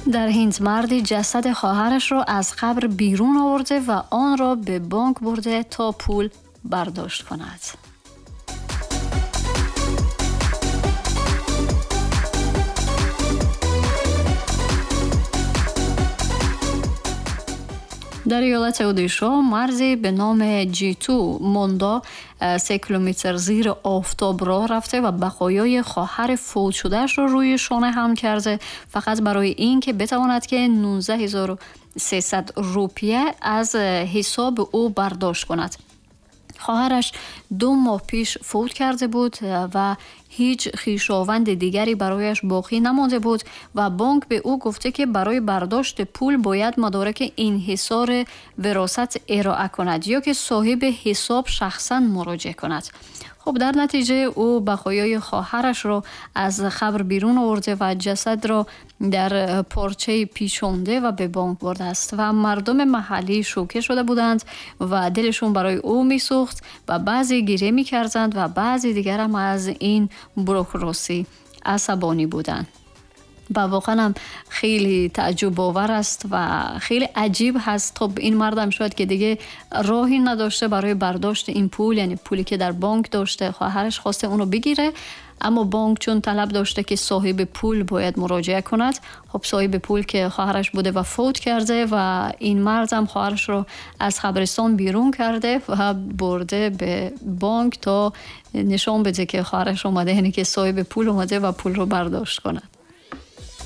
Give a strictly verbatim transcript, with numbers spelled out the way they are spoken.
در هند مردی جسد خواهرش را از قبر بیرون آورده و آن را به بانک برده تا پول برداشت کند. در ایالت اودیشا مرزی به نام جیتو موندا سه کیلومتر زیر آفتاب راه رفته و بقایای خواهر فوت شدهش را روی شانه حمل کرده، فقط برای این که بتواند که نوزده هزار و سیصد روپیه از حساب او برداشت کند. خواهرش دو ماه پیش فوت کرده بود و هیچ خویشاوند دیگری برایش باقی نمانده بود و بانک به او گفته که برای برداشت پول باید مدارک انحصار وراثت ارائه کند یا که صاحب حساب شخصا مراجعه کند. خب در نتیجه او بقایای خواهرش را از قبر بیرون آورده و جسد را در پارچه پیچانده و به بانک برده است و مردم محلی شوکه شده بودند و دلشون برای او میسوخت و بعضی گریه میکردند و بعضی دیگر هم از این بروکراسی عصبانی بودند. و واقعا هم خیلی تعجب آور است و خیلی عجیب هست. خب این مردم شاید که دیگه راهی نداشته برای برداشت این پول، یعنی پولی که در بانک داشته، خواهرش خواسته اونو بگیره، اما بانک چون طلب داشته که صاحب پول باید مراجعه کند، خب صاحب پول که خواهرش بوده و فوت کرده و این مردم خواهرش رو از قبرستان بیرون کرده و برده به بانک تا نشان بده که خواهرش اومده، یعنی که صاحب پول اومده و پول رو برداشت کند.